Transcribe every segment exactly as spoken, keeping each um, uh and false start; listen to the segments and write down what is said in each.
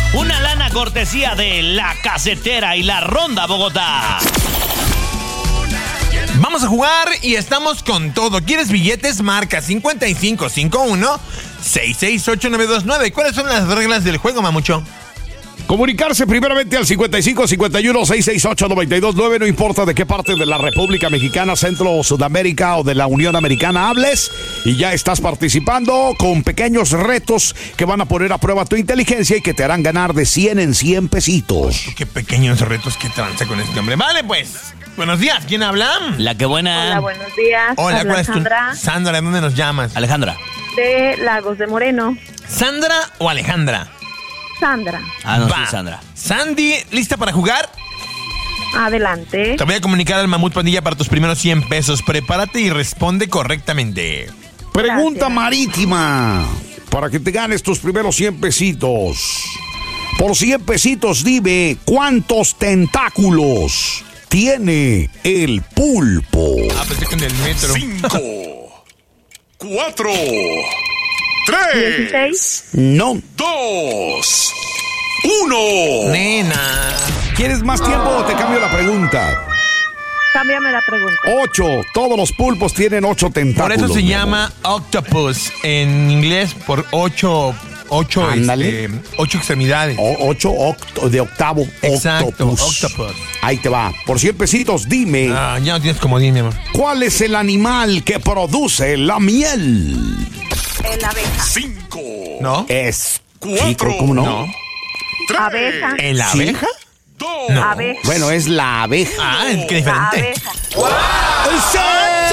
Una lana cortesía de La Casetera y La Ronda Bogotá. Vamos a jugar y estamos con todo. ¿Quieres billetes? Marca cincuenta y cinco cincuenta y uno, sesenta y seis ocho nueve dos nueve. ¿Cuáles son las reglas del juego, Mamucho? Comunicarse primeramente al cincuenta y cinco cincuenta y uno, sesenta y seis ocho nueve dos nueve, no importa de qué parte de la República Mexicana, Centro o Sudamérica o de la Unión Americana hables, y ya estás participando con pequeños retos que van a poner a prueba tu inteligencia y que te harán ganar de cien en cien pesitos. Qué pequeños retos que tranza con este hombre. Vale, pues. Buenos días, ¿quién habla? La que buena. Hola, buenos días. Hola, Habla ¿cuál es tu? Sandra, Sandra, ¿de dónde nos llamas? Alejandra. de Lagos de Moreno. ¿Sandra o Alejandra? Sandra, Ah, no, Va. sí, Sandra. Sandy, ¿lista para jugar? adelante. Te voy a comunicar al Mamut Pandilla para tus primeros cien pesos. Prepárate y responde correctamente. Pregunta Gracias. marítima para que te ganes tus primeros cien pesitos. Por cien pesitos dime cuántos tentáculos tiene el pulpo. Ah, pensé que en el metro. Cinco, cuatro, tres, dieciséis. no, dos, uno. Nena. ¿Quieres más tiempo o te cambio la pregunta? Cámbiame la pregunta. Ocho. Todos los pulpos tienen ocho Por tentáculos. eso se mi llama octopus en inglés, por ocho, ocho, Ándale. este, ocho extremidades. amor. O- ocho octo, de octavo. Exacto, octopus. octopus. Ahí te va. Por cien pesitos dime Ah, ya no tienes comodín, mi amor. cuál es el animal que produce la miel. El abeja. Cinco. ¿No? Es cuatro. ¿Cómo no? No. Abeja. ¿En la Sí. abeja? Dos. No. Abeja. Bueno, es la abeja. Ah, es que La diferente. abeja.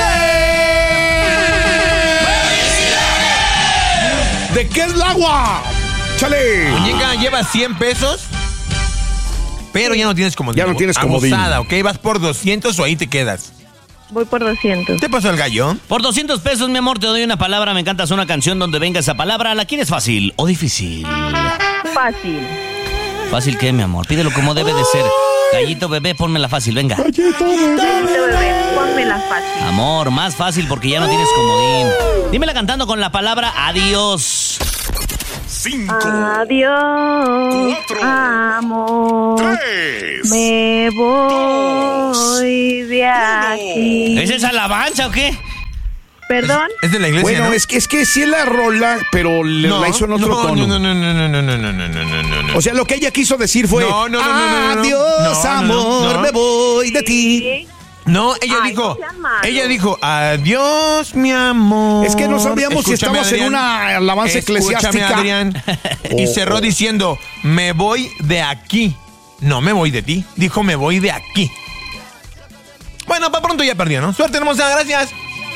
¿De qué es el agua? ¡Chale! Muñeca, llevas cien pesos, pero ya no tienes comodín. Ya no tienes comodín. Abusada, ¿ok? Vas por doscientos o ahí te quedas. Voy por doscientos. ¿Te pasó el gallo? Por doscientos pesos, mi amor, te doy una palabra. Me encantas una canción donde venga esa palabra. ¿La quieres fácil o difícil? Fácil. ¿Fácil qué, mi amor? Pídelo como debe de ser. Gallito bebé, pónmela fácil, venga. Gallito bebé, pónmela fácil. Amor, más fácil porque ya no tienes comodín. Dímela cantando con la palabra adiós. Cinco. Adiós, Cuatro. amor. Tres. Me voy de aquí. ¿Es esa alabanza o qué? ¿Perdón? Es de la iglesia, Bueno, ¿no? es que es que sí es la rola, pero le- No, la hizo en otro no, tono. No, no, no, no, no, no, no, no, no, no, no, no. O sea, lo que ella quiso decir fue: No, no, no, no, no, no, no. adiós, No, no, no, amor, no. me voy de ti. Sí. No, ella Ay, dijo, no sean malos. ella dijo, adiós, mi amor. Es que no sabíamos si Escúchame, estabas en Adrián. una alabanza Escúchame, eclesiástica. Adrián. Y Oh, cerró oh. diciendo, me voy de aquí. No me voy de ti. Dijo, me voy de aquí. Bueno, para pronto ya perdió, ¿no? Suerte, hermosa, gracias.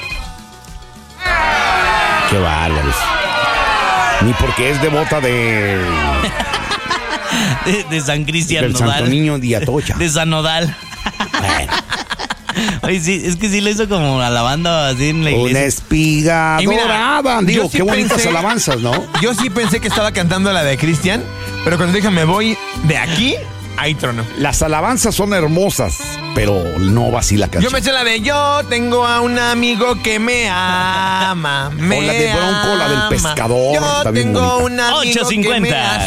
Qué bárbaros. Ni porque es devota de De, de San Cristian del Nodal. Santo Niño de Atocha. De San Nodal. Bueno, Oye, sí, es que sí lo hizo como alabando así en la una iglesia. espiga Y mira, dorada. Digo, yo sí qué bonitas pensé- alabanzas, ¿no? Yo sí pensé que estaba cantando la de Cristian, pero cuando dije, me voy de aquí, ahí tronó. Las alabanzas son hermosas, pero no va así la Yo canción. me sé la de yo tengo a un amigo que me ama. Me O la de Bronco, la del ama. pescador, Yo está bien tengo bonita. un amigo ocho cincuenta. que me